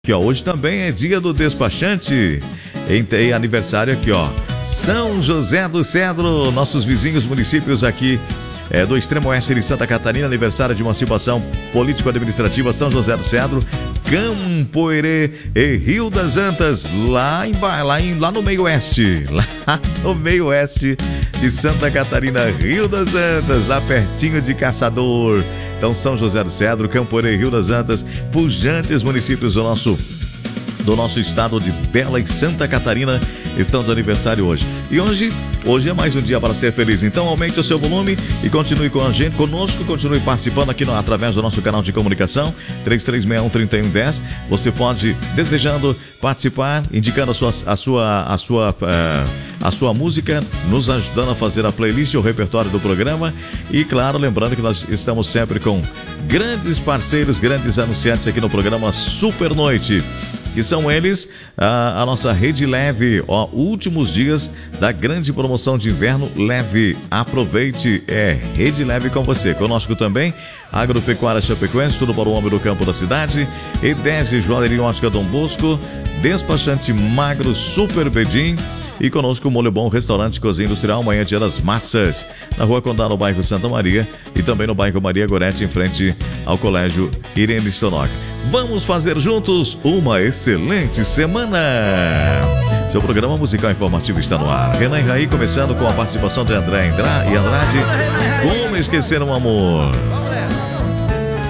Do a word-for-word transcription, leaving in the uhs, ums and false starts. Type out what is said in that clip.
Aqui, ó, hoje também é dia do despachante. E tem aniversário aqui, ó. São José do Cedro, nossos vizinhos municípios aqui é, do extremo oeste de Santa Catarina, aniversário de emancipação político-administrativa São José do Cedro, Campoerê e Rio das Antas, lá, em, lá, em, lá no meio oeste, lá no meio oeste de Santa Catarina, Rio das Antas, lá pertinho de Caçador. Então, São José do Cedro, Campoerê e Rio das Antas, pujantes municípios do nosso, do nosso estado de Bela e Santa Catarina, estão de aniversário hoje. E hoje, hoje é mais um dia para ser feliz. Então, aumente o seu volume e continue com a gente, conosco, continue participando aqui no, através do nosso canal de comunicação, três três seis um, três um um zero. Você pode, desejando participar, indicando a sua, a sua, a sua, uh, a sua música, nos ajudando a fazer a playlist e o repertório do programa. E, claro, lembrando que nós estamos sempre com grandes parceiros, grandes anunciantes aqui no programa Super Noite. E são eles, a, a nossa Rede Leve, ó, últimos dias da grande promoção de inverno Leve. Aproveite, é Rede Leve com você. Conosco também, Agropecuária Chapecoense, tudo para o homem do campo da cidade. E dez Joalheria Ótica Dom Bosco, Despachante Magro Super Bedim. E conosco o Molho Bom, Restaurante Cozinha Industrial, amanhã dia das massas, na Rua Condá, no bairro Santa Maria, e também no bairro Maria Gorete, em frente ao Colégio Irene Stonock. Vamos fazer juntos uma excelente semana! Seu programa musical informativo está no ar. Renan e Raí começando com a participação de André Andra e Andrade. Como esquecer um amor?